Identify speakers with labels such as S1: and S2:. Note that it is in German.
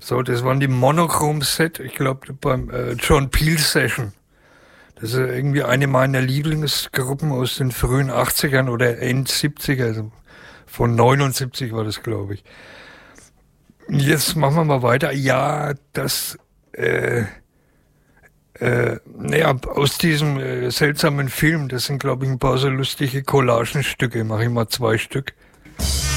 S1: So, das waren die Monochrome-Set, ich glaube beim John Peel Session. Das ist irgendwie eine meiner Lieblingsgruppen aus den frühen 80ern oder End 70er, also von 79 war das, glaube ich. Jetzt machen wir mal weiter. Ja, naja, aus diesem seltsamen Film, das sind, glaube ich, ein paar so lustige Collagenstücke, mache ich mal 2 Stück.